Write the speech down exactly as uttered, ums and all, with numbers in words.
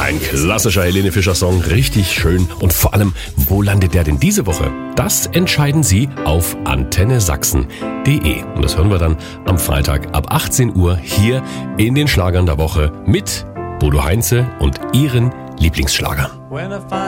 Ein klassischer Helene Fischer Song, richtig schön. Und vor allem, wo landet der denn diese Woche? Das entscheiden Sie auf antenne sachsen punkt de. Und das hören wir dann am Freitag ab achtzehn Uhr hier in den Schlagern der Woche mit Bodo Heinze und Ihren Lieblingsschlager.